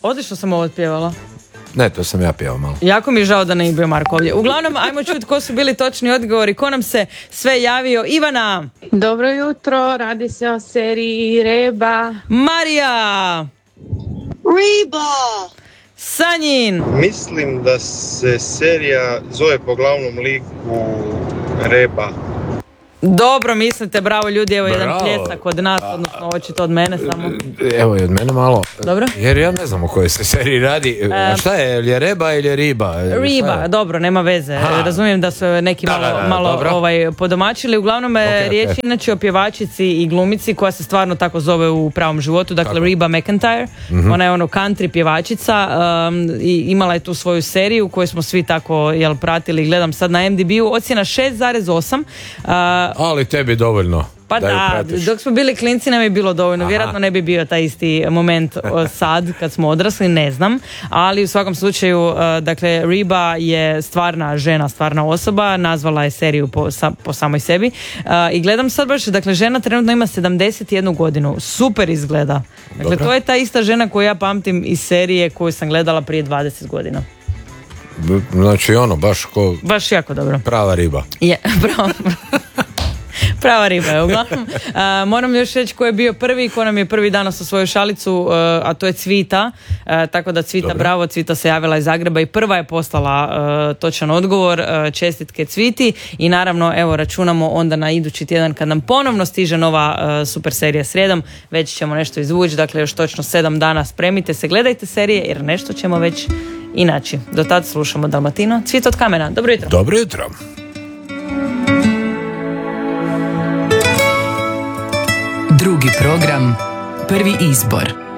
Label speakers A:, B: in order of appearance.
A: Odlično sam ovo otpjevala.
B: Ne, to sam ja pjevao malo.
A: Jako mi je žao da ne bio Marko ovdje. Uglavnom, ajmo čuti ko su bili točni odgovori, ko nam se sve javio. Ivana.
C: Dobro jutro, radi se o seriji Reba.
A: Marija.
D: Reba.
A: Sanjin.
E: Mislim da se serija zove po glavnom liku Reba.
A: Dobro mislite, bravo ljudi, evo
B: Bravo.
A: jedan pljesak od nas, odnosno očito od mene samo.
B: Evo i od mene malo.
A: Dobro.
B: Jer ja ne znam o kojoj se seriji radi. A šta je, je Reba ili je Riba?
A: Riba, dobro, nema veze.
B: Aha.
A: Razumijem da su neki malo podomačili. Uglavnom riječ je inače o pjevačici i glumici koja se stvarno tako zove u pravom životu. Dakle, tako. Reba McEntire. Ona je country pjevačica i imala je tu svoju seriju koju smo svi tako pratili. Gledam sad na MDB-u. Ocjena 6,8.
B: Ali tebi dovoljno.
A: Pa da, dok smo bili klinci nam je bilo dovoljno. Aha. Vjerojatno ne bi bio taj isti moment sad kad smo odrasli, ne znam. Ali u svakom slučaju, dakle, Reba je stvarna žena, stvarna osoba. Nazvala je seriju po samoj sebi. I gledam sad baš, dakle, žena trenutno ima 71 godinu. Super izgleda. Dakle, to je ta ista žena koju ja pamtim iz serije koju sam gledala prije 20 godina.
B: Znači baš
A: jako dobro.
B: Prava riba.
A: Je, prava riba je. Uglavnom, moram još reći ko je bio prvi, ko nam je prvi danas u svoju šalicu, a to je Cvita. Tako da Cvita, dobro. Bravo, Cvita se javila iz Zagreba i prva je poslala točan odgovor. Čestitke Cviti i naravno, evo, računamo onda na idući tjedan kad nam ponovno stiže nova super serija srijedom. Već ćemo nešto izvući, dakle još točno 7 dana spremite se, gledajte serije jer nešto ćemo već inači. Do tad slušamo Dalmatino. Cvit od kamena. Dobro jutro.
B: Dobro jutro.
F: Drugi program, prvi izbor.